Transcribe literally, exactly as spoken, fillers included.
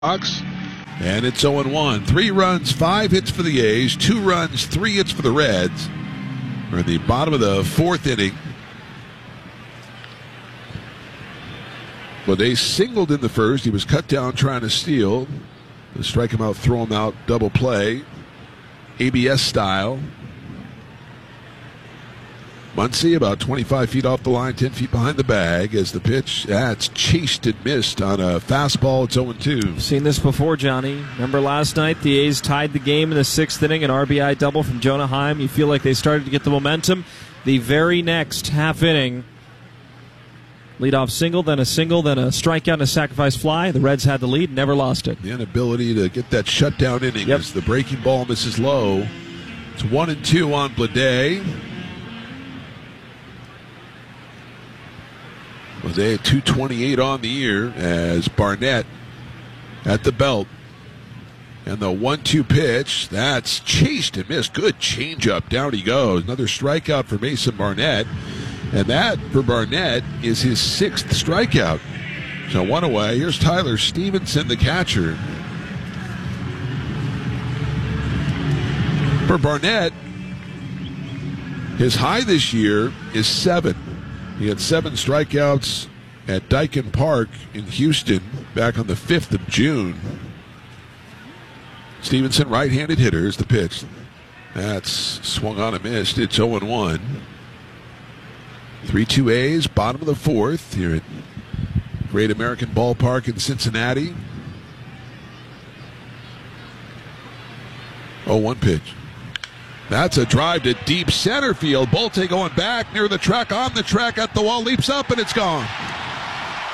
Sox. And it's oh one. Three runs, five hits for the A's, two runs, three hits for the Reds. We're in the bottom of the fourth inning. Well, they singled in the first. He was cut down trying to steal. They strike him out, throw him out, double play. A B S style. Muncy about twenty-five feet off the line, ten feet behind the bag as the pitch, that's chased and missed on a fastball. It's oh two. Seen this before, Johnny. Remember last night the A's tied the game in the sixth inning, an R B I double from Jonah Heim. You feel like they started to get the momentum. The very next half inning, leadoff single, then a single, then a strikeout and a sacrifice fly. The Reds had the lead, never lost it. The inability to get that shutdown inning yep. as the breaking ball misses low. It's one and two on Bleday. Jose at two twenty-eight on the year as Barnett at the belt. And the one two pitch, that's chased and missed. Good changeup. Down he goes. Another strikeout for Mason Barnett. And that, for Barnett, is his sixth strikeout. So one away. Here's Tyler Stevenson, the catcher. For Barnett, his high this year is seven. He had seven strikeouts at Dyken Park in Houston back on the fifth of June. Stevenson, right-handed hitter, is the pitch. That's swung on and missed. It's oh one. three two A's, bottom of the fourth here at Great American Ballpark in Cincinnati. oh one pitch. That's a drive to deep center field. Bolte going back near the track, on the track, at the wall, leaps up, and it's gone.